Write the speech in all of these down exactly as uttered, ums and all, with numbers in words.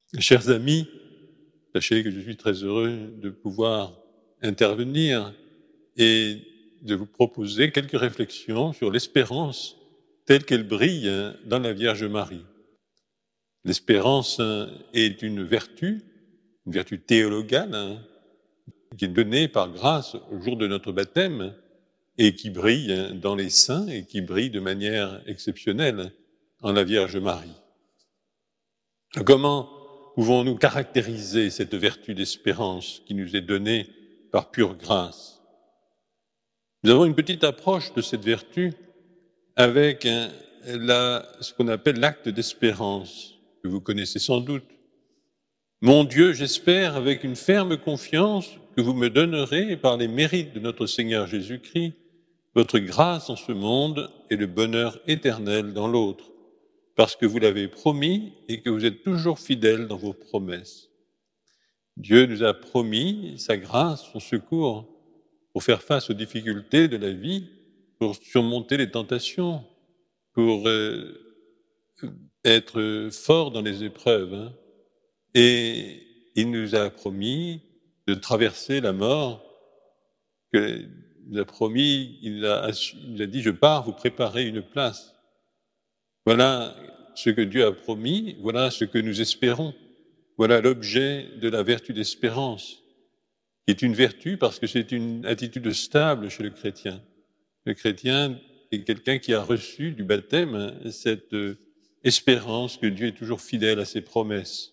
Chers amis, sachez que je suis très heureux de pouvoir intervenir et de vous proposer quelques réflexions sur l'espérance telle qu'elle brille dans la Vierge Marie. L'espérance est une vertu, une vertu théologale, qui est donnée par grâce au jour de notre baptême et qui brille dans les saints et qui brille de manière exceptionnelle en la Vierge Marie. Comment pouvons-nous caractériser cette vertu d'espérance qui nous est donnée par pure grâce? Nous avons une petite approche de cette vertu avec un, la, ce qu'on appelle l'acte d'espérance, que vous connaissez sans doute. Mon Dieu, j'espère avec une ferme confiance que vous me donnerez, par les mérites de notre Seigneur Jésus-Christ, votre grâce en ce monde et le bonheur éternel dans l'autre, parce que vous l'avez promis et que vous êtes toujours fidèles dans vos promesses. Dieu nous a promis sa grâce, son secours, pour faire face aux difficultés de la vie, pour surmonter les tentations, pour euh, être fort dans les épreuves. Hein. Et il nous a promis de traverser la mort, que, il nous a promis, il a, il nous a dit, je pars vous préparer une place. Voilà ce que Dieu a promis, voilà ce que nous espérons. Voilà l'objet de la vertu d'espérance, qui est une vertu parce que c'est une attitude stable chez le chrétien. Le chrétien est quelqu'un qui a reçu du baptême cette espérance que Dieu est toujours fidèle à ses promesses.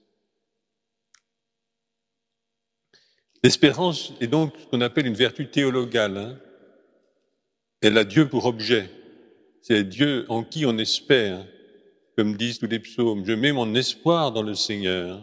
L'espérance est donc ce qu'on appelle une vertu théologale. Hein. Elle a Dieu pour objet. C'est Dieu en qui on espère, comme disent tous les psaumes. Je mets mon espoir dans le Seigneur.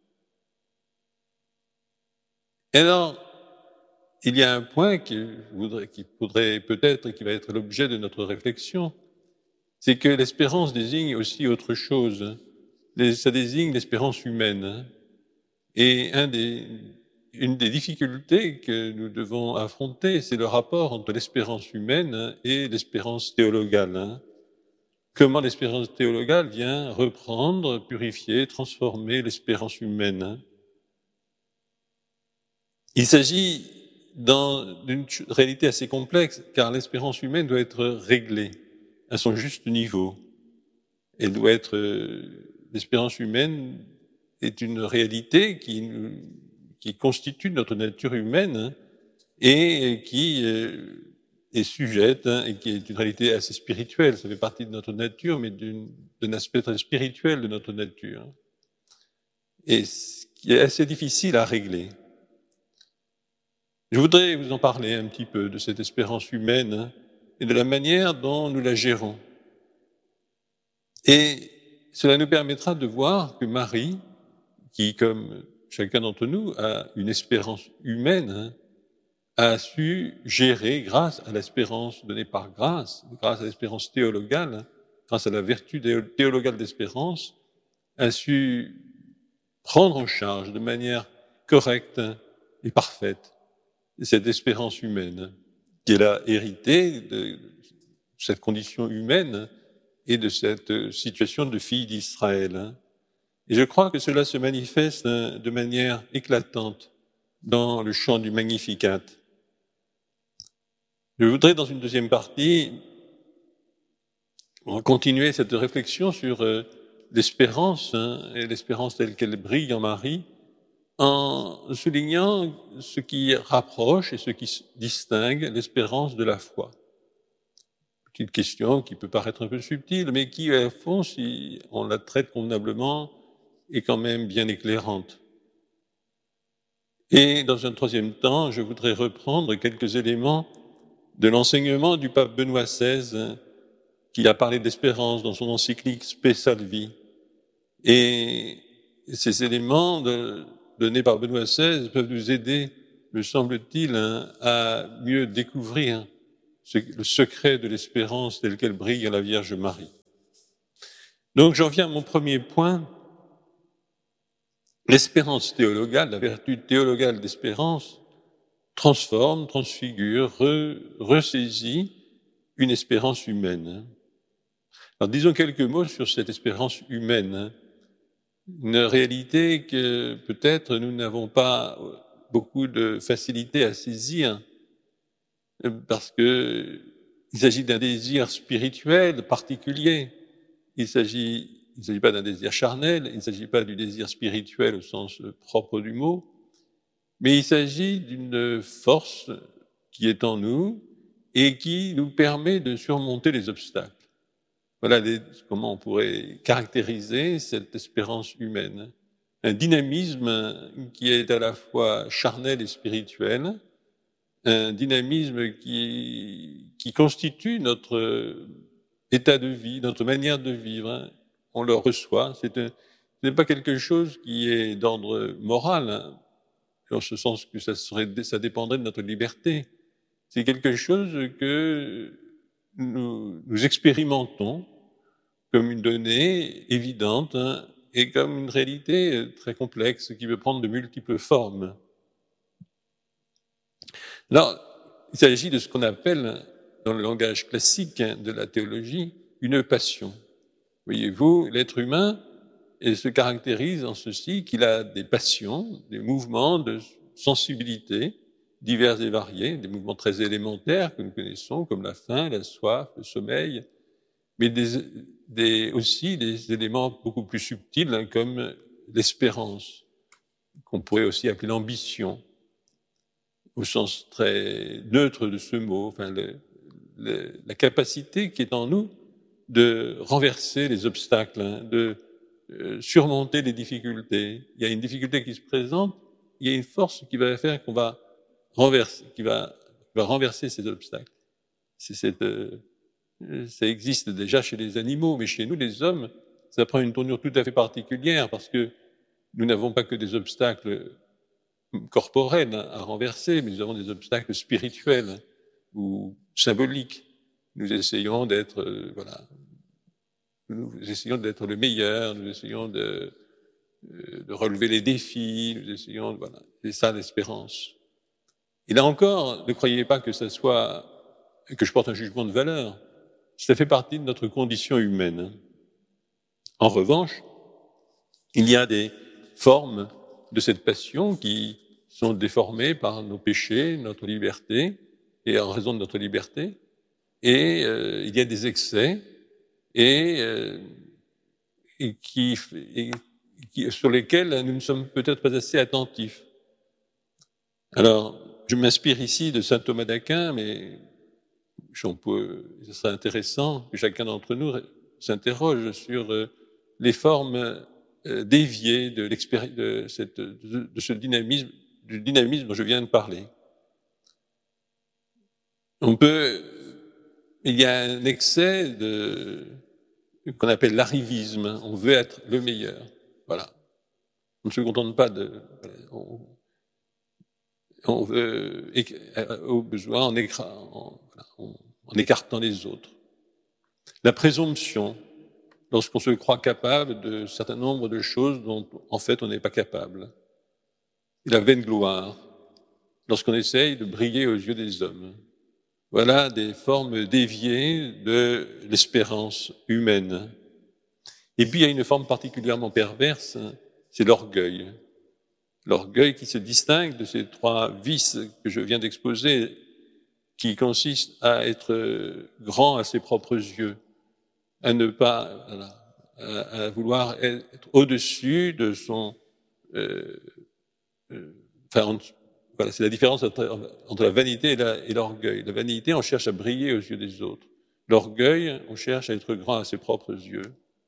Et alors, il y a un point qui, voudrais, qui faudrait peut-être, qui va être l'objet de notre réflexion, c'est que l'espérance désigne aussi autre chose. Ça désigne l'espérance humaine. Et un des, une des difficultés que nous devons affronter, c'est le rapport entre l'espérance humaine et l'espérance théologale. Comment l'espérance théologale vient reprendre, purifier, transformer l'espérance humaine. Il s'agit d'une réalité assez complexe, car l'espérance humaine doit être réglée à son juste niveau. Elle doit être, l'espérance humaine est une réalité qui, qui constitue notre nature humaine et qui est sujette, et qui est une réalité assez spirituelle. Ça fait partie de notre nature, mais d'un aspect très spirituel de notre nature. Et ce qui est assez difficile à régler. Je voudrais vous en parler un petit peu de cette espérance humaine et de la manière dont nous la gérons. Et cela nous permettra de voir que Marie, qui, comme chacun d'entre nous, a une espérance humaine, a su gérer, grâce à l'espérance donnée par grâce, grâce à l'espérance théologale, grâce à la vertu théologale d'espérance, a su prendre en charge de manière correcte et parfaite cette espérance humaine, qu'elle a héritée de cette condition humaine et de cette situation de fille d'Israël. Et je crois que cela se manifeste de manière éclatante dans le chant du Magnificat. Je voudrais, dans une deuxième partie, continuer cette réflexion sur l'espérance, hein, et l'espérance telle qu'elle brille en Marie, en soulignant ce qui rapproche et ce qui distingue l'espérance de la foi. Petite question qui peut paraître un peu subtile, mais qui, à fond, si on la traite convenablement, est quand même bien éclairante. Et dans un troisième temps, je voudrais reprendre quelques éléments de l'enseignement du pape Benoît seize, qui a parlé d'espérance dans son encyclique Spe Salvi. Et ces éléments de, donnés par Benoît seize peuvent nous aider, me semble-t-il, hein, à mieux découvrir ce, le secret de l'espérance telle qu'elle brille à la Vierge Marie. Donc j'en viens à mon premier point. L'espérance théologale, la vertu théologale d'espérance, transforme, transfigure, re, ressaisit une espérance humaine. Alors disons quelques mots sur cette espérance humaine. une réalité que peut-être nous n'avons pas beaucoup de facilité à saisir, parce que il s'agit d'un désir spirituel particulier. Il s'agit, il ne s'agit pas d'un désir charnel, il ne s'agit pas du désir spirituel au sens propre du mot, mais il s'agit d'une force qui est en nous et qui nous permet de surmonter les obstacles. Voilà les, comment on pourrait caractériser cette espérance humaine. Un dynamisme qui est à la fois charnel et spirituel, un dynamisme qui, qui constitue notre état de vie, notre manière de vivre. On le reçoit. C'est un, ce n'est pas quelque chose qui est d'ordre moral, hein, en ce sens que ça, serait, ça dépendrait de notre liberté. C'est quelque chose que nous, nous expérimentons comme une donnée évidente, hein, et comme une réalité très complexe qui peut prendre de multiples formes. Alors, il s'agit de ce qu'on appelle, dans le langage classique de la théologie, une passion. Voyez-vous, l'être humain se caractérise en ceci qu'il a des passions, des mouvements de sensibilité divers et variés, des mouvements très élémentaires que nous connaissons, comme la faim, la soif, le sommeil, mais des, des, aussi des éléments beaucoup plus subtils, hein, comme l'espérance, qu'on pourrait aussi appeler l'ambition, au sens très neutre de ce mot, enfin, le, le, la capacité qui est en nous de renverser les obstacles, hein, de euh, surmonter les difficultés. Il y a une difficulté qui se présente, il y a une force qui va faire qu'on va renverser, qui va, qui va renverser ces obstacles. C'est cette, euh, ça existe déjà chez les animaux, mais chez nous, les hommes, ça prend une tournure tout à fait particulière parce que nous n'avons pas que des obstacles corporels à renverser, mais nous avons des obstacles spirituels ou symboliques. Nous essayons d'être, euh, voilà, nous essayons d'être le meilleur, nous essayons de, de relever les défis, nous essayons, voilà, c'est ça l'espérance. Et là encore, ne croyez pas que ça soit, que je porte un jugement de valeur. Ça fait partie de notre condition humaine. En revanche, il y a des formes de cette passion qui sont déformées par nos péchés, notre liberté, et en raison de notre liberté. Et euh, il y a des excès, et, euh, et, qui, et qui, sur lesquels nous ne sommes peut-être pas assez attentifs. Alors, je m'inspire ici de saint Thomas d'Aquin, mais on peut, ce serait intéressant que chacun d'entre nous s'interroge sur euh, les formes euh, déviées de, de, cette, de, de ce dynamisme, du dynamisme dont je viens de parler. On peut, il y a un excès de, qu'on appelle l'arrivisme. On veut être le meilleur. Voilà. On ne se contente pas de, on, on veut, au besoin, en, écra, en, en, en écartant les autres. La présomption, lorsqu'on se croit capable de certain nombre de choses dont, en fait, on n'est pas capable. Et la vaine gloire, lorsqu'on essaye de briller aux yeux des hommes. Voilà des formes déviées de l'espérance humaine. Et puis, il y a une forme particulièrement perverse, c'est l'orgueil. L'orgueil qui se distingue de ces trois vices que je viens d'exposer, qui consistent à être grand à ses propres yeux, à ne pas, voilà, à, à vouloir être au-dessus de son, euh, euh, enfin, voilà, c'est la différence entre, entre la vanité et l'orgueil. La, la vanité, on cherche à briller aux yeux des autres. L'orgueil, on cherche à être grand à ses propres yeux.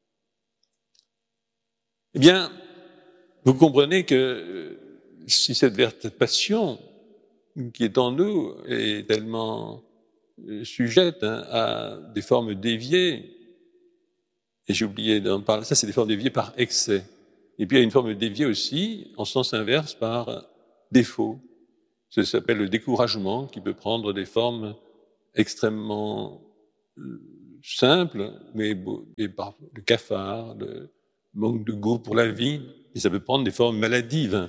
Eh bien, vous comprenez que si cette verte passion qui est en nous est tellement sujette, hein, à des formes déviées, et j'ai oublié d'en parler, ça c'est des formes déviées par excès. Et puis il y a une forme déviée aussi, en sens inverse, par défaut. Ça s'appelle le découragement, qui peut prendre des formes extrêmement simples, mais, mais par le cafard, le manque de goût pour la vie, et ça peut prendre des formes maladives.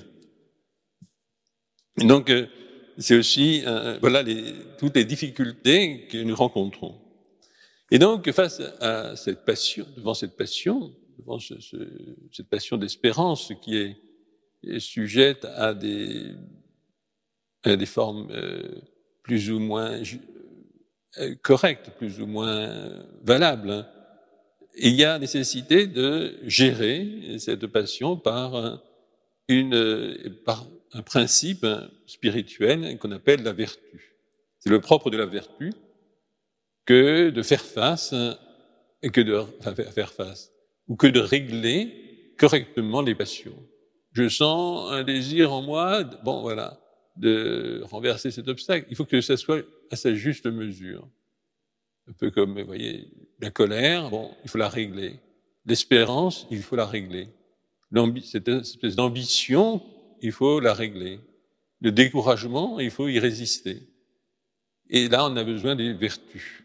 Et donc, c'est aussi, euh, voilà, les, toutes les difficultés que nous rencontrons. Et donc, face à cette passion, devant cette passion, devant ce, ce, cette passion d'espérance qui est, est sujette à des, à des formes euh, plus ou moins euh, correctes, plus ou moins valables. Hein. Et il y a nécessité de gérer cette passion par, une, par un principe spirituel qu'on appelle la vertu. C'est le propre de la vertu que de faire face, et que de enfin, faire face, ou que de régler correctement les passions. Je sens un désir en moi, bon voilà, de renverser cet obstacle. Il faut que ça soit à sa juste mesure. Un peu comme, vous voyez, la colère, bon, il faut la régler. L'espérance, il faut la régler. L'ambi- cette espèce d'ambition, il faut la régler. Le découragement, il faut y résister. Et là, on a besoin des vertus.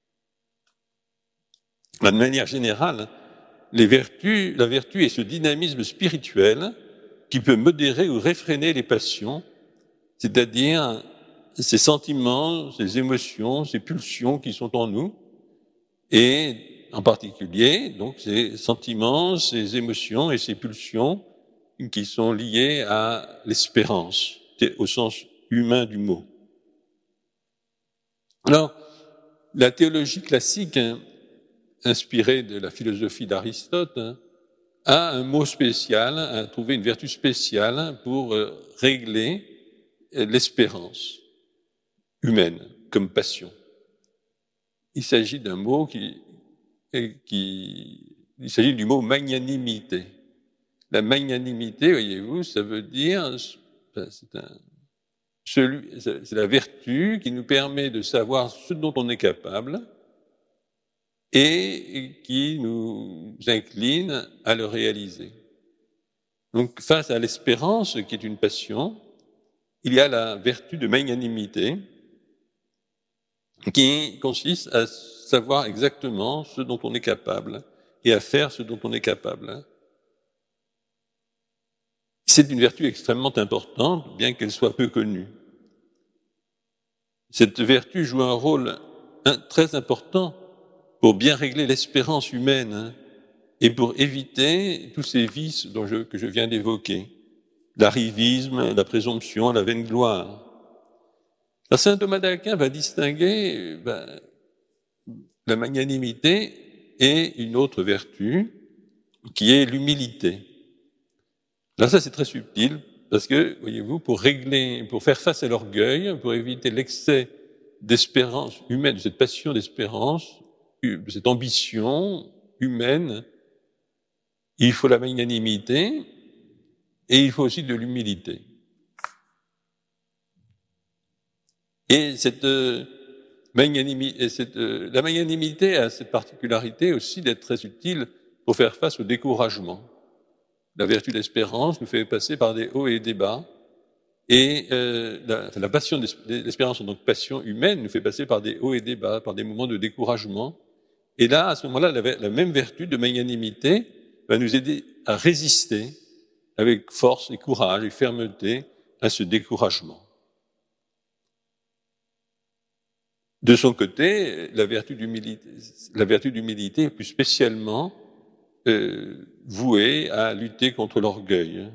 De manière générale, les vertus, la vertu est ce dynamisme spirituel qui peut modérer ou réfréner les passions, c'est-à-dire ces sentiments, ces émotions, ces pulsions qui sont en nous, et en particulier, donc, ces sentiments, ces émotions et ces pulsions qui sont liés à l'espérance, au sens humain du mot. Alors, la théologie classique, hein, inspirée de la philosophie d'Aristote, hein, a un mot spécial, a trouvé une vertu spéciale pour euh, régler euh, l'espérance humaine comme passion. Il s'agit d'un mot qui, qui, il s'agit du mot magnanimité. La magnanimité, voyez-vous, ça veut dire, c'est, un, celui, c'est la vertu qui nous permet de savoir ce dont on est capable et qui nous incline à le réaliser. Donc, face à l'espérance, qui est une passion, il y a la vertu de magnanimité, qui consiste à savoir exactement ce dont on est capable et à faire ce dont on est capable. C'est une vertu extrêmement importante, bien qu'elle soit peu connue. Cette vertu joue un rôle très important pour bien régler l'espérance humaine et pour éviter tous ces vices dont je, que je viens d'évoquer, l'arrivisme, la présomption, la vaine gloire. Alors, saint Thomas d'Aquin va distinguer ben, la magnanimité et une autre vertu qui est l'humilité. Là, ça c'est très subtil parce que, voyez-vous, pour régler, pour faire face à l'orgueil, pour éviter l'excès d'espérance humaine, de cette passion d'espérance, de cette ambition humaine, il faut la magnanimité et il faut aussi de l'humilité. Et cette magnanimité, cette, la magnanimité a cette particularité aussi d'être très utile pour faire face au découragement. La vertu d'espérance nous fait passer par des hauts et des bas, et euh, la, la passion d'espérance en tant que passion humaine nous fait passer par des hauts et des bas, par des moments de découragement. Et là, à ce moment-là, la, la même vertu de magnanimité va nous aider à résister avec force et courage et fermeté à ce découragement. De son côté, la vertu d'humilité, la vertu d'humilité est plus spécialement euh, vouée à lutter contre l'orgueil.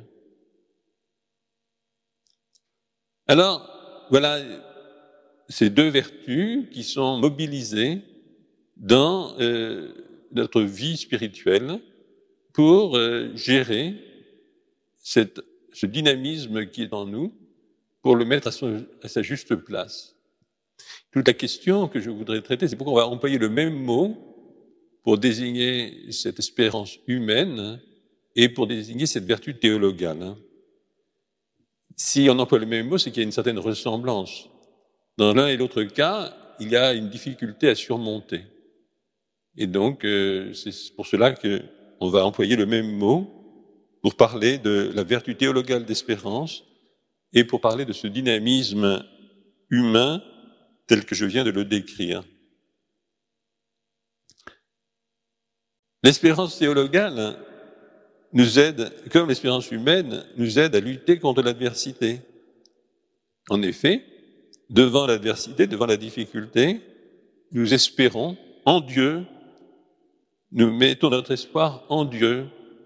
Alors, voilà ces deux vertus qui sont mobilisées dans euh, notre vie spirituelle pour euh, gérer cette, ce dynamisme qui est en nous, pour le mettre à, son, à sa juste place. Toute la question que je voudrais traiter, c'est pourquoi on va employer le même mot pour désigner cette espérance humaine et pour désigner cette vertu théologale. Si on emploie le même mot, c'est qu'il y a une certaine ressemblance. Dans l'un et l'autre cas, il y a une difficulté à surmonter. Et donc, euh, c'est pour cela qu'on va employer le même mot pour parler de la vertu théologale d'espérance et pour parler de ce dynamisme humain tel que je viens de le décrire. L'espérance théologale nous aide, comme l'espérance humaine, nous aide à lutter contre l'adversité. En effet, devant l'adversité, devant la difficulté, nous espérons en Dieu nous mettons notre espoir en Dieu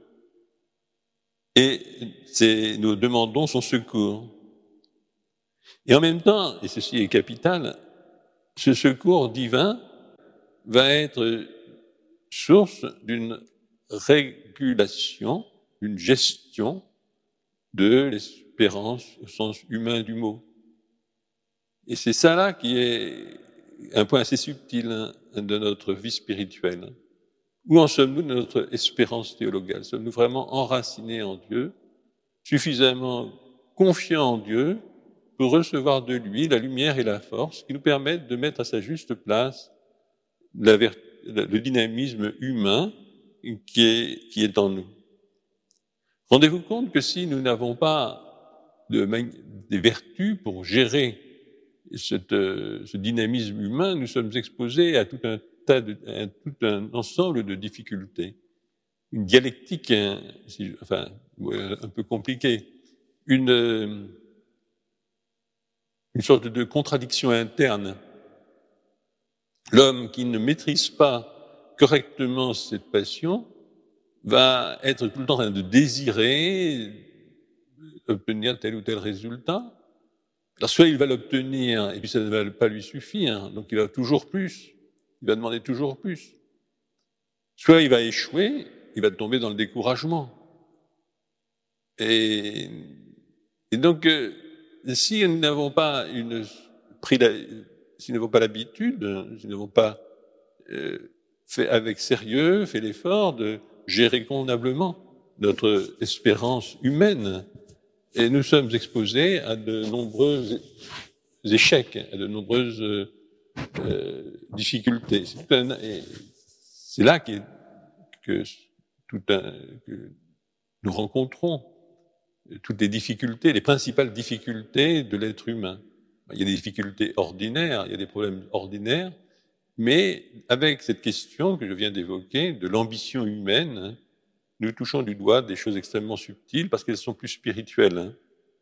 et c'est, nous demandons son secours. Et en même temps, et ceci est capital, ce secours divin va être source d'une régulation, d'une gestion de l'espérance au sens humain du mot. Et c'est ça là qui est un point assez subtil hein, de notre vie spirituelle. Où en sommes-nous de notre espérance théologale? Sommes-nous vraiment enracinés en Dieu, suffisamment confiants en Dieu pour recevoir de lui la lumière et la force qui nous permettent de mettre à sa juste place la ver- le dynamisme humain qui est, qui est en nous? Rendez-vous compte que si nous n'avons pas de, des vertus pour gérer cette, ce dynamisme humain, nous sommes exposés à tout un tas de, à tout un ensemble de difficultés. Une dialectique, hein, si, enfin, un peu compliquée, une, une sorte de contradiction interne. L'homme qui ne maîtrise pas correctement cette passion va être tout le temps en train de désirer obtenir tel ou tel résultat. Alors soit il va l'obtenir et puis ça ne va pas lui suffire, donc il va toujours plus, il va demander toujours plus. Soit il va échouer, il va tomber dans le découragement. Et, et donc, euh, si nous n'avons pas une, pris la, si nous n'avons pas l'habitude, si nous n'avons pas euh, fait avec sérieux, fait l'effort de gérer convenablement notre espérance humaine, et nous sommes exposés à de nombreux échecs, à de nombreuses euh, difficultés. C'est, un, c'est là que, que, tout un, que nous rencontrons toutes les difficultés, les principales difficultés de l'être humain. Il y a des difficultés ordinaires, il y a des problèmes ordinaires, mais avec cette question que je viens d'évoquer, de l'ambition humaine, nous touchons du doigt des choses extrêmement subtiles parce qu'elles sont plus spirituelles.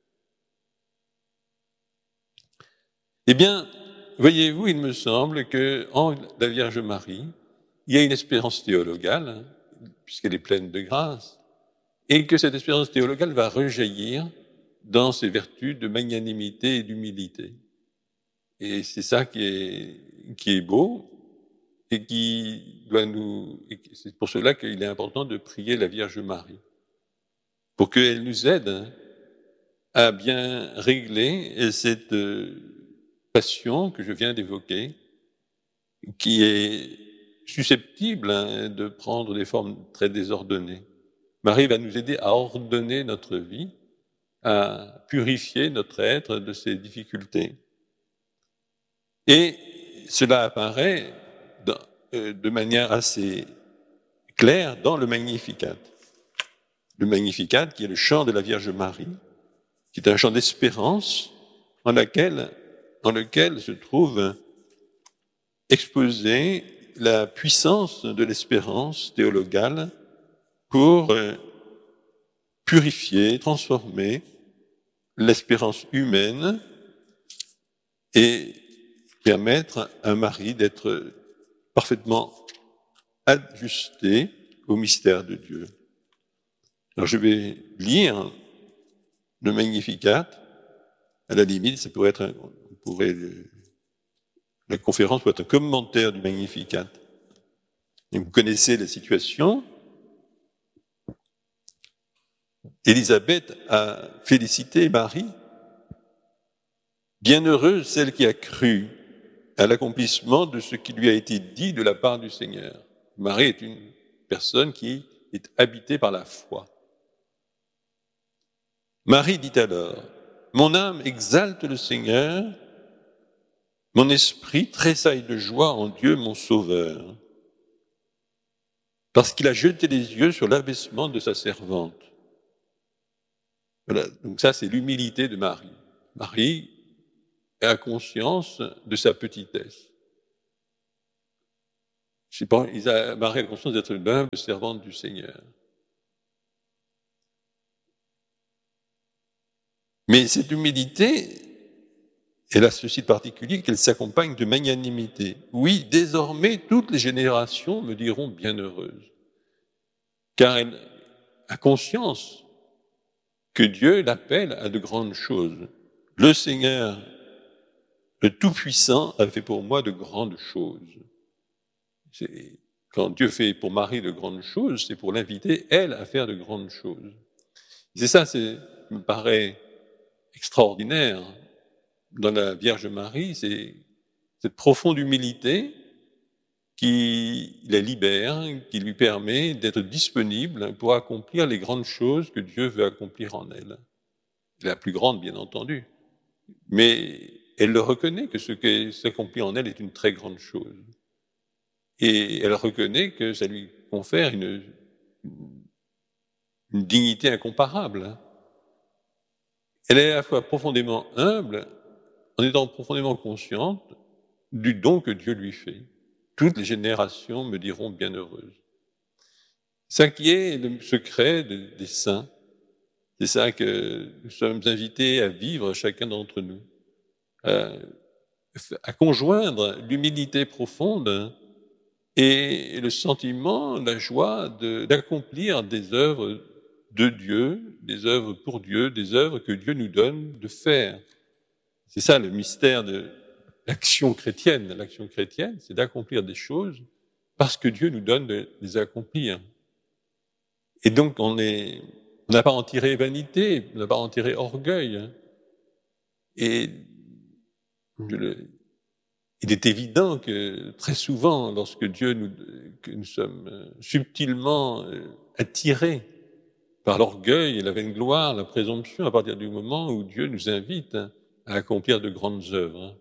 Eh bien, voyez-vous, il me semble qu'en la Vierge Marie, il y a une espérance théologale, puisqu'elle est pleine de grâce, et que cette espérance théologale va rejaillir dans ses vertus de magnanimité et d'humilité. Et c'est ça qui est, qui est beau, et qui doit nous, et c'est pour cela qu'il est important de prier la Vierge Marie, pour qu'elle nous aide à bien régler cette passion que je viens d'évoquer, qui est susceptible hein, de prendre des formes très désordonnées. Marie va nous aider à ordonner notre vie, à purifier notre être de ces difficultés. Et cela apparaît dans, euh, de manière assez claire dans le Magnificat. Le Magnificat, qui est le chant de la Vierge Marie, qui est un chant d'espérance en, laquelle, en lequel se trouve exposée la puissance de l'espérance théologale pour euh, purifier, transformer l'espérance humaine et permettre à Marie d'être parfaitement ajustée au mystère de Dieu. Alors je vais lire le Magnificat. À la limite, ça pourrait être, un, on pourrait, la conférence pourrait être un commentaire du Magnificat. Et vous connaissez la situation. Élisabeth a félicité Marie. Bienheureuse celle qui a cru à l'accomplissement de ce qui lui a été dit de la part du Seigneur. Marie est une personne qui est habitée par la foi. Marie dit alors, « Mon âme exalte le Seigneur, mon esprit tressaille de joie en Dieu mon Sauveur, parce qu'il a jeté les yeux sur l'abaissement de sa servante. » Voilà, donc ça c'est l'humilité de Marie. Marie a conscience de sa petitesse. Je sais pas, Marie a conscience d'être une humble servante du Seigneur. Mais cette humilité, Elle a ceci de particulier qu'elle s'accompagne de magnanimité. Oui, désormais, toutes les générations me diront bienheureuse, car elle a conscience que Dieu l'appelle à de grandes choses. Le Seigneur, le Tout-Puissant, a fait pour moi de grandes choses. C'est, quand Dieu fait pour Marie de grandes choses, c'est pour l'inviter, elle, à faire de grandes choses. C'est ça, c'est, me paraît extraordinaire dans la Vierge Marie, c'est cette profonde humilité qui la libère, qui lui permet d'être disponible pour accomplir les grandes choses que Dieu veut accomplir en elle. La plus grande, bien entendu. Mais elle le reconnaît que ce qui s'accomplit en elle est une très grande chose. Et elle reconnaît que ça lui confère une, une dignité incomparable. Elle est à la fois profondément humble, en étant profondément consciente du don que Dieu lui fait. Toutes les générations me diront bienheureuse. Ça qui est le secret de, des saints, c'est ça que nous sommes invités à vivre chacun d'entre nous, à, à conjoindre l'humilité profonde et le sentiment, la joie de, d'accomplir des œuvres de Dieu, des œuvres pour Dieu, des œuvres que Dieu nous donne de faire. C'est ça le mystère de l'action chrétienne. L'action chrétienne, c'est d'accomplir des choses parce que Dieu nous donne de les accomplir. Et donc, on est, on n'a pas à en tirer vanité, on n'a pas à en tirer orgueil. Et le, il est évident que très souvent, lorsque Dieu nous, que nous sommes subtilement attirés par l'orgueil et la vaine gloire, la présomption, à partir du moment où Dieu nous invite à accomplir de grandes œuvres.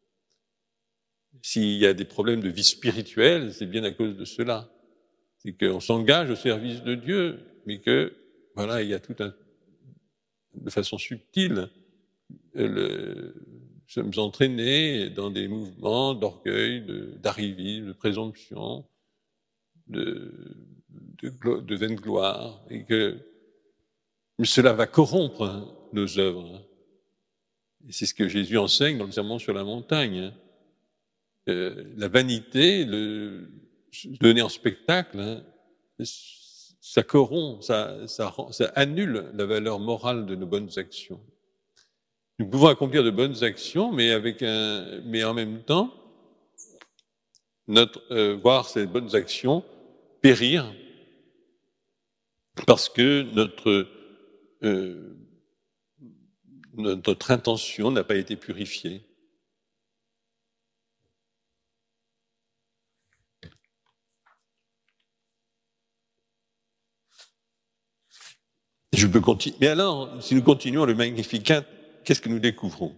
S'il y a des problèmes de vie spirituelle, c'est bien à cause de cela. C'est qu'on s'engage au service de Dieu, mais que, voilà, il y a tout un, de façon subtile, le, nous sommes entraînés dans des mouvements d'orgueil, de, d'arrivisme, de présomption, de, de, de vaine gloire, et que cela va corrompre nos œuvres. Et c'est ce que Jésus enseigne dans le Sermon sur la montagne. Euh, la vanité, le donner en spectacle, hein, ça corrompt, ça, ça, ça annule la valeur morale de nos bonnes actions. Nous pouvons accomplir de bonnes actions, mais avec un, mais en même temps, notre, euh, voir ces bonnes actions périr parce que notre, euh, notre intention n'a pas été purifiée. Je peux continuer. Mais alors, si nous continuons le Magnificat, qu'est-ce que nous découvrons?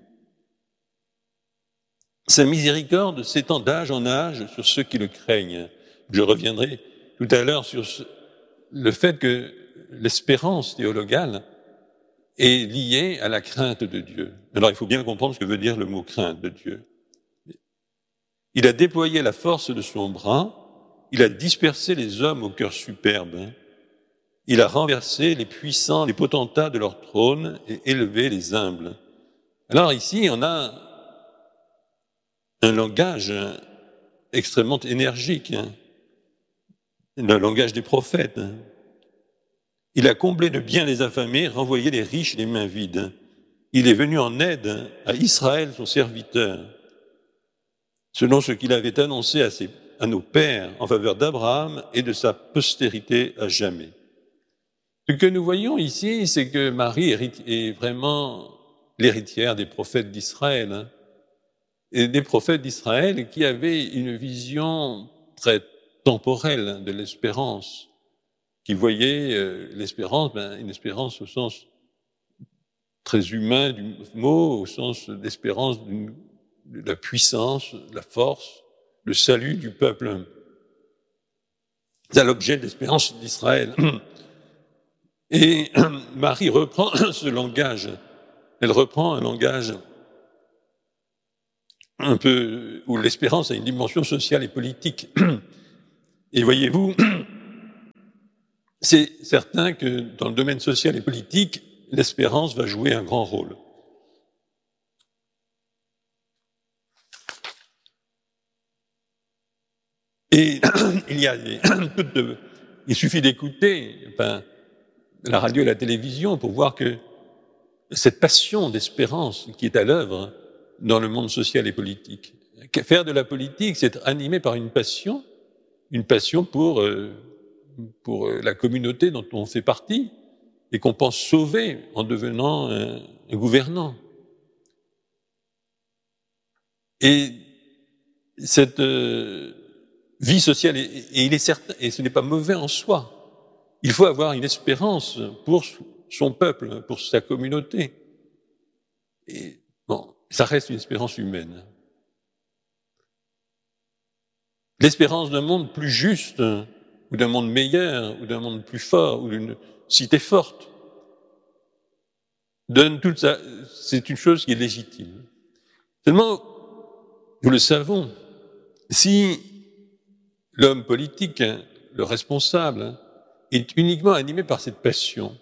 Sa miséricorde s'étend d'âge en âge sur ceux qui le craignent. Je reviendrai tout à l'heure sur ce, le fait que l'espérance théologale est liée à la crainte de Dieu. Alors, il faut bien comprendre ce que veut dire le mot crainte de Dieu. Il a déployé la force de son bras, il a dispersé les hommes au cœur superbe, il a renversé les puissants, les potentats de leur trône et élevé les humbles. Alors ici, on a un langage extrêmement énergique, hein, le langage des prophètes. Il a comblé de biens les affamés, renvoyé les riches les mains vides. Il est venu en aide à Israël, son serviteur, selon ce qu'il avait annoncé à, ses, à nos pères en faveur d'Abraham et de sa postérité à jamais. Ce que nous voyons ici, c'est que Marie est vraiment l'héritière des prophètes d'Israël, hein, et des prophètes d'Israël qui avaient une vision très temporelle de l'espérance, qui voyaient euh, l'espérance, ben, une espérance au sens très humain du mot, au sens d'espérance de la puissance, de la force, le salut du peuple. C'est l'objet de l'espérance d'Israël. Et Marie reprend ce langage, elle reprend un langage un peu où l'espérance a une dimension sociale et politique. Et voyez-vous, c'est certain que dans le domaine social et politique, l'espérance va jouer un grand rôle. Et il y a des, toutes de, il suffit d'écouter enfin, la radio et la télévision pour voir que cette passion d'espérance qui est à l'œuvre dans le monde social et politique. Faire de la politique, c'est être animé par une passion, une passion pour, euh, pour la communauté dont on fait partie et qu'on pense sauver en devenant un, un gouvernant. Et cette euh, vie sociale, et, et il est certain, et ce n'est pas mauvais en soi, il faut avoir une espérance pour son peuple, pour sa communauté. Et bon, ça reste une espérance humaine. L'espérance d'un monde plus juste, ou d'un monde meilleur, ou d'un monde plus fort, ou d'une cité forte, donne toute ça, c'est une chose qui est légitime. Seulement, nous le savons, si l'homme politique, le responsable, est uniquement animé par cette passion,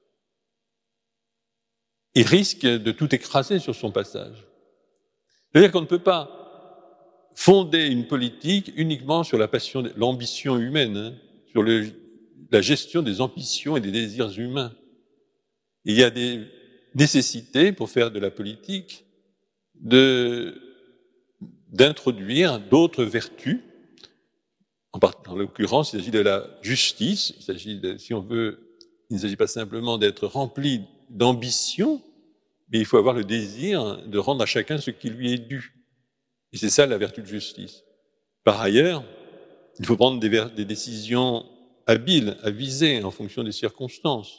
il risque de tout écraser sur son passage. C'est-à-dire qu'on ne peut pas fonder une politique uniquement sur la passion, l'ambition humaine, hein, sur le, la gestion des ambitions et des désirs humains. Il y a des nécessités pour faire de la politique de, d'introduire d'autres vertus. En, en l'occurrence, il s'agit de la justice. Il s'agit de, si on veut, il ne s'agit pas simplement d'être rempli d'ambition, mais il faut avoir le désir de rendre à chacun ce qui lui est dû. Et c'est ça la vertu de justice. Par ailleurs, il faut prendre des, des décisions habiles, avisées, en fonction des circonstances.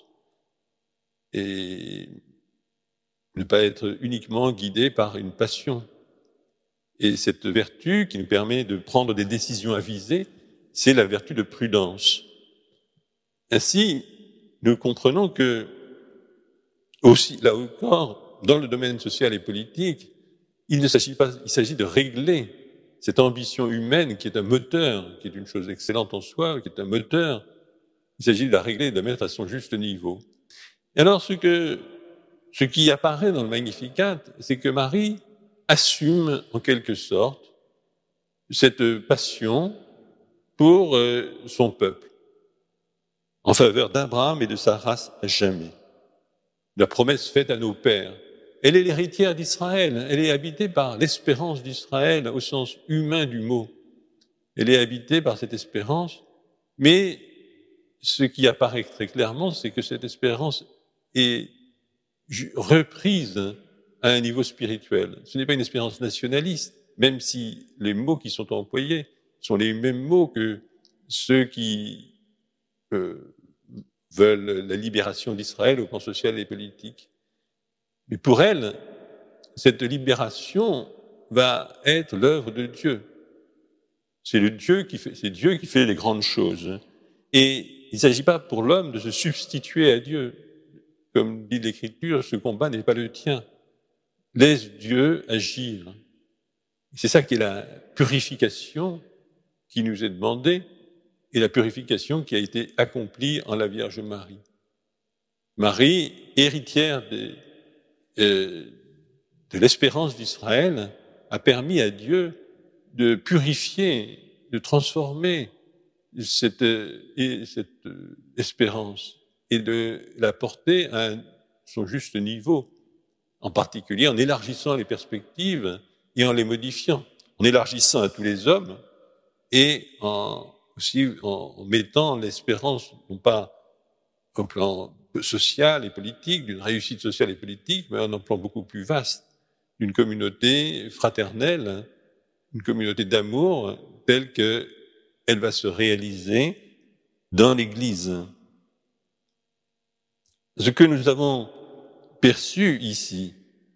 Et ne pas être uniquement guidé par une passion. Et cette vertu qui nous permet de prendre des décisions avisées, c'est la vertu de prudence. Ainsi, nous comprenons que, aussi, là encore, dans le domaine social et politique, il ne s'agit pas, il s'agit de régler cette ambition humaine qui est un moteur, qui est une chose excellente en soi, qui est un moteur. Il s'agit de la régler, de la mettre à son juste niveau. Et alors, ce que, ce qui apparaît dans le Magnificat, c'est que Marie assume, en quelque sorte, cette passion pour euh, son peuple, en faveur d'Abraham et de sa race à jamais. La promesse faite à nos pères. Elle est l'héritière d'Israël. Elle est habitée par l'espérance d'Israël au sens humain du mot. Elle est habitée par cette espérance, mais ce qui apparaît très clairement, c'est que cette espérance est reprise à un niveau spirituel. Ce n'est pas une espérance nationaliste, même si les mots qui sont employés sont les mêmes mots que ceux qui euh, veulent la libération d'Israël au plan social et politique. Mais pour elle, cette libération va être l'œuvre de Dieu. C'est le Dieu qui fait, c'est Dieu qui fait les grandes choses. Et il ne s'agit pas pour l'homme de se substituer à Dieu. Comme dit l'Écriture, ce combat n'est pas le tien. Laisse Dieu agir. C'est ça qui est la purification qui nous est demandée et la purification qui a été accomplie en la Vierge Marie. Marie, héritière des, euh, de l'espérance d'Israël, a permis à Dieu de purifier, de transformer cette, et cette espérance et de la porter à son juste niveau, en particulier en élargissant les perspectives et en les modifiant, en élargissant à tous les hommes et en, aussi en mettant l'espérance, non pas au plan social et politique, d'une réussite sociale et politique, mais en un plan beaucoup plus vaste, d'une communauté fraternelle, une communauté d'amour telle qu'elle va se réaliser dans l'Église. Ce que nous avons perçu ici,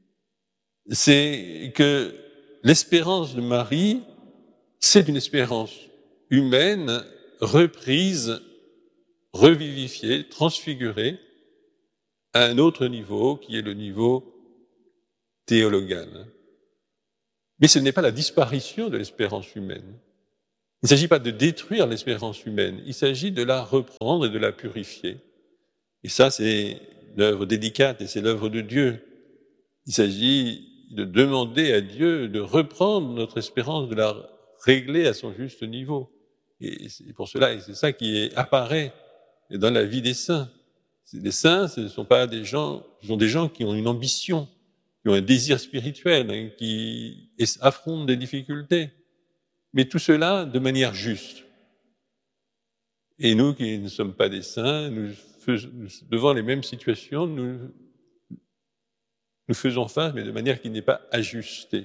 c'est que l'espérance de Marie, c'est une espérance humaine reprise, revivifiée, transfigurée à un autre niveau qui est le niveau théologal. Mais ce n'est pas la disparition de l'espérance humaine. Il ne s'agit pas de détruire l'espérance humaine, il s'agit de la reprendre et de la purifier. Et ça, c'est l'œuvre délicate et c'est l'œuvre de Dieu. Il s'agit de demander à Dieu de reprendre notre espérance, de la régler à son juste niveau. Et c'est pour cela, et c'est ça qui apparaît dans la vie des saints. Les saints, ce ne sont pas des gens, ce sont des gens qui ont une ambition, qui ont un désir spirituel, hein, qui affrontent des difficultés. Mais tout cela de manière juste. Et nous qui ne sommes pas des saints, nous faisons, devant les mêmes situations, nous, nous faisons face, mais de manière qui n'est pas ajustée.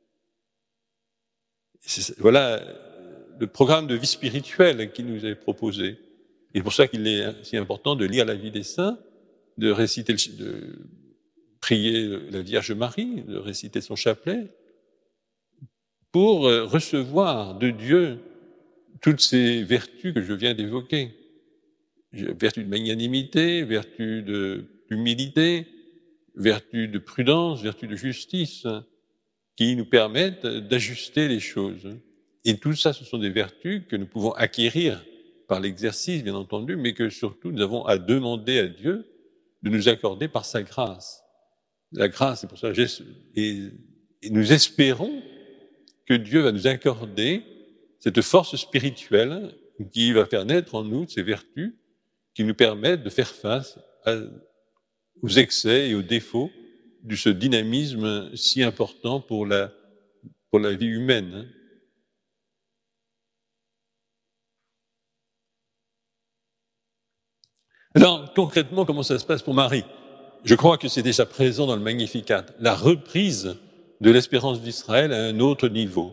C'est, voilà le programme de vie spirituelle qui nous est proposé. Et c'est pour ça qu'il est si important de lire la vie des saints, de réciter, le, de prier la Vierge Marie, de réciter son chapelet, pour recevoir de Dieu toutes ces vertus que je viens d'évoquer. Vertu de magnanimité, vertu d'humilité, vertu de prudence, vertu de justice, qui nous permettent d'ajuster les choses. Et tout ça, ce sont des vertus que nous pouvons acquérir par l'exercice, bien entendu, mais que surtout nous avons à demander à Dieu de nous accorder par sa grâce. La grâce, c'est pour ça, et, et nous espérons que Dieu va nous accorder cette force spirituelle qui va faire naître en nous ces vertus qui nous permettent de faire face à, aux excès et aux défauts de ce dynamisme si important pour la, pour la vie humaine. Alors, concrètement, comment ça se passe pour Marie? Je crois que c'est déjà présent dans le Magnificat, la reprise de l'espérance d'Israël à un autre niveau.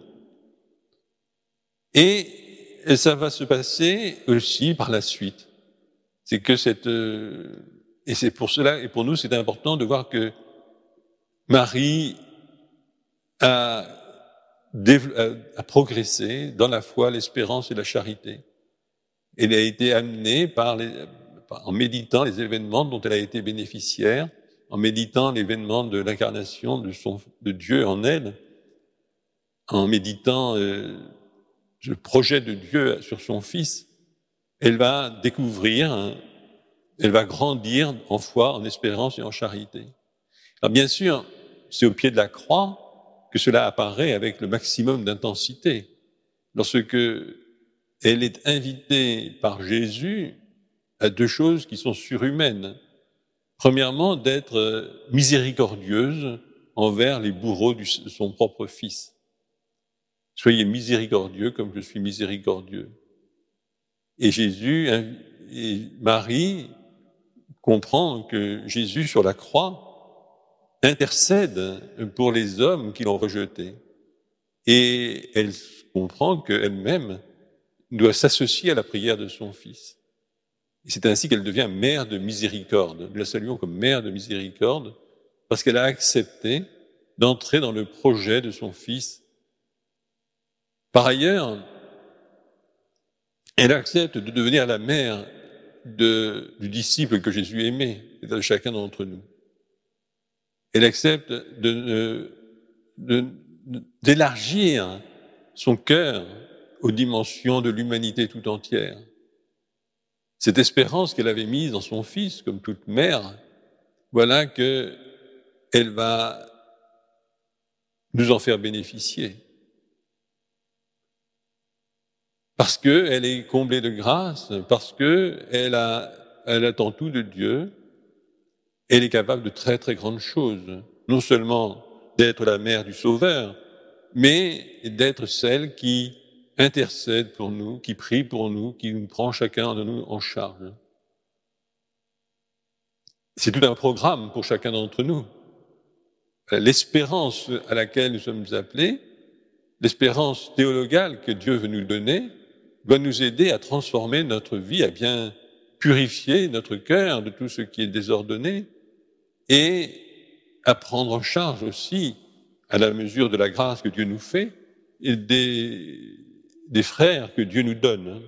Et ça va se passer aussi par la suite. C'est que cette, et c'est pour cela, et pour nous, c'est important de voir que Marie a, a progressé dans la foi, l'espérance et la charité. Elle a été amenée par les, en méditant les événements dont elle a été bénéficiaire, en méditant l'événement de l'incarnation de, son, de Dieu en elle, en méditant euh, le projet de Dieu sur son Fils, elle va découvrir, hein, elle va grandir en foi, en espérance et en charité. Alors bien sûr, c'est au pied de la croix que cela apparaît avec le maximum d'intensité. Lorsque elle est invitée par Jésus à deux choses qui sont surhumaines. Premièrement, d'être miséricordieuse envers les bourreaux de son propre Fils. Soyez miséricordieux comme je suis miséricordieux. Et Jésus et Marie comprend que Jésus sur la croix intercède pour les hommes qui l'ont rejeté. Et elle comprend qu'elle-même doit s'associer à la prière de son Fils. Et c'est ainsi qu'elle devient mère de miséricorde. Nous la saluons comme mère de miséricorde parce qu'elle a accepté d'entrer dans le projet de son Fils. Par ailleurs, elle accepte de devenir la mère de, du disciple que Jésus aimait, de chacun d'entre nous. Elle accepte de, de, de, d'élargir son cœur aux dimensions de l'humanité tout entière. Cette espérance qu'elle avait mise dans son Fils, comme toute mère, voilà que elle va nous en faire bénéficier. Parce qu'elle est comblée de grâce, parce qu'elle a, elle attend tout de Dieu, elle est capable de très très grandes choses. Non seulement d'être la mère du Sauveur, mais d'être celle qui intercède pour nous, qui prie pour nous, qui nous prend chacun de nous en charge. C'est tout un programme pour chacun d'entre nous. L'espérance à laquelle nous sommes appelés, l'espérance théologale que Dieu veut nous donner, doit nous aider à transformer notre vie, à bien purifier notre cœur de tout ce qui est désordonné et à prendre en charge aussi, à la mesure de la grâce que Dieu nous fait, et des, des frères que Dieu nous donne.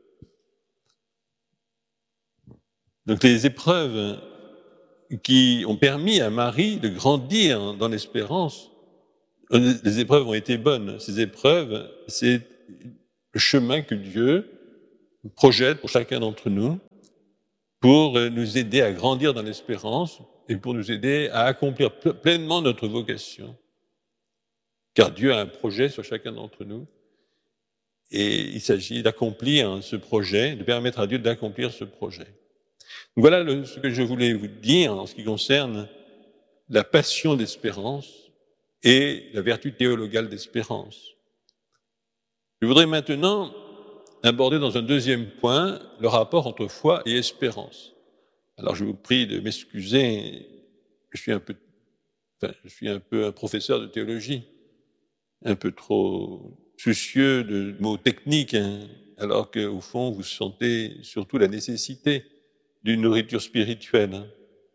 Donc les épreuves qui ont permis à Marie de grandir dans l'espérance, les épreuves ont été bonnes. Ces épreuves, c'est le chemin que Dieu projette pour chacun d'entre nous pour nous aider à grandir dans l'espérance et pour nous aider à accomplir pleinement notre vocation. Car Dieu a un projet sur chacun d'entre nous. Et il s'agit d'accomplir ce projet, de permettre à Dieu d'accomplir ce projet. Donc voilà le, ce que je voulais vous dire en ce qui concerne la passion d'espérance et la vertu théologale d'espérance. Je voudrais maintenant aborder dans un deuxième point le rapport entre foi et espérance. Alors je vous prie de m'excuser, je suis un peu, enfin, je suis un peu un professeur de théologie, un peu trop soucieux de mots techniques, hein, alors qu'au fond vous sentez surtout la nécessité d'une nourriture spirituelle. Hein.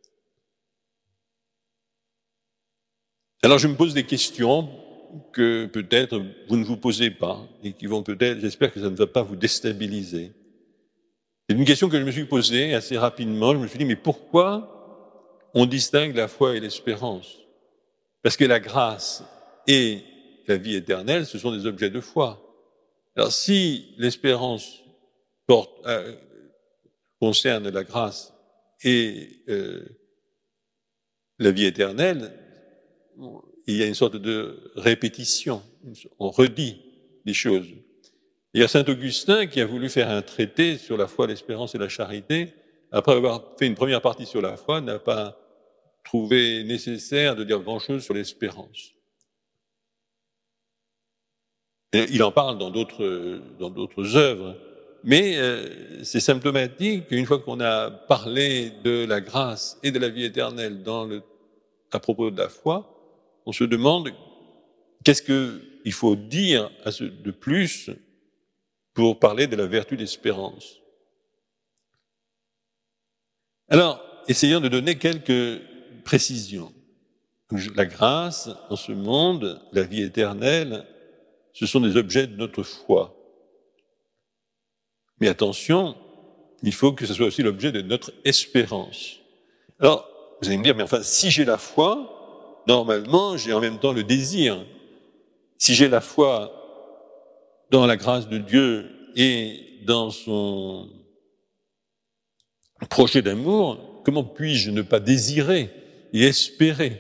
Alors je me pose des questions que peut-être vous ne vous posez pas et qui vont peut-être, j'espère que ça ne va pas vous déstabiliser. C'est une question que je me suis posée assez rapidement. Je me suis dit, mais pourquoi on distingue la foi et l'espérance? Parce que la grâce et la vie éternelle, ce sont des objets de foi. Alors si l'espérance porte, euh, concerne la grâce et euh, la vie éternelle, il y a une sorte de répétition, on redit les choses. Il y a saint Augustin qui a voulu faire un traité sur la foi, l'espérance et la charité. Après avoir fait une première partie sur la foi, n'a pas trouvé nécessaire de dire grand-chose sur l'espérance. Et il en parle dans d'autres, dans d'autres œuvres. Mais euh, c'est symptomatique qu'une fois qu'on a parlé de la grâce et de la vie éternelle dans le, à propos de la foi, on se demande qu'est-ce qu'il faut dire à ce, de plus pour parler de la vertu d'espérance. Alors, essayons de donner quelques précisions. La grâce en ce monde, la vie éternelle, ce sont des objets de notre foi. Mais attention, il faut que ce soit aussi l'objet de notre espérance. Alors, vous allez me dire, mais enfin, si j'ai la foi, normalement, j'ai en même temps le désir. Si j'ai la foi dans la grâce de Dieu et dans son projet d'amour, comment puis-je ne pas désirer et espérer?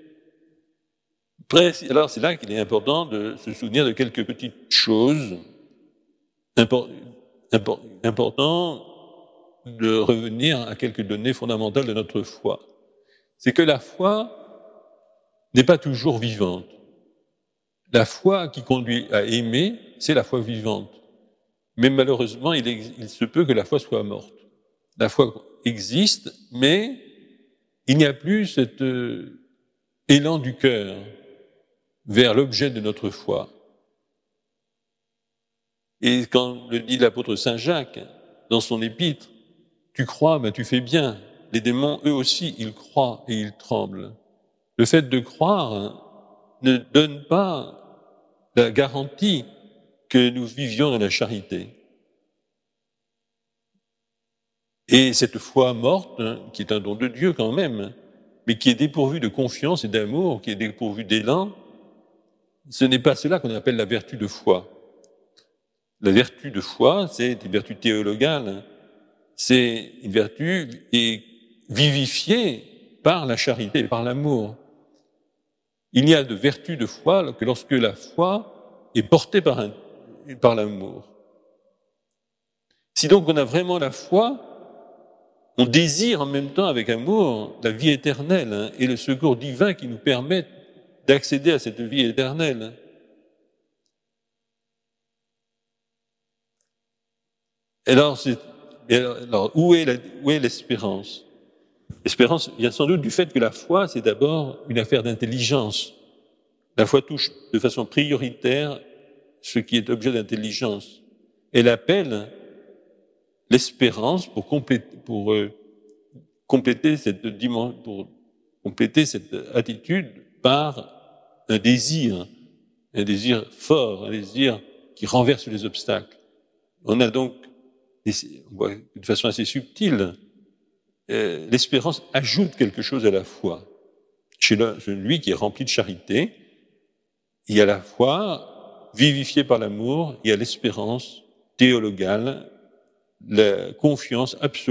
Alors c'est là qu'il est important de se souvenir de quelques petites choses impor- impor- importantes, de revenir à quelques données fondamentales de notre foi. C'est que la foi n'est pas toujours vivante. La foi qui conduit à aimer, c'est la foi vivante. Mais malheureusement, il, ex- il se peut que la foi soit morte. La foi existe, mais il n'y a plus cet euh, élan du cœur vers l'objet de notre foi. Et quand le dit l'apôtre Saint Jacques dans son épître, tu crois, ben tu fais bien. Les démons, eux aussi, ils croient et ils tremblent. Le fait de croire ne donne pas la garantie que nous vivions dans la charité. Et cette foi morte, qui est un don de Dieu quand même, mais qui est dépourvue de confiance et d'amour, qui est dépourvue d'élan, ce n'est pas cela qu'on appelle la vertu de foi. La vertu de foi, c'est une vertu théologale, c'est une vertu et vivifiée par la charité, par l'amour. Il n'y a de vertu de foi que lorsque la foi est portée par, un, par l'amour. Si donc on a vraiment la foi, on désire en même temps avec amour la vie éternelle hein, et le secours divin qui nous permet d'accéder à cette vie éternelle. Alors, c'est, alors où est, la, où est l'espérance? L'espérance vient sans doute du fait que la foi, c'est d'abord une affaire d'intelligence. La foi touche de façon prioritaire ce qui est objet d'intelligence. Elle appelle l'espérance pour compléter, pour, euh, compléter cette dimension, pour compléter cette attitude par un désir, un désir fort, un désir qui renverse les obstacles. On a donc, de façon assez subtile, euh, l'espérance ajoute quelque chose à la foi. Chez celui qui est rempli de charité, il y a la foi vivifiée par l'amour, il y a l'espérance théologale, la confiance absolue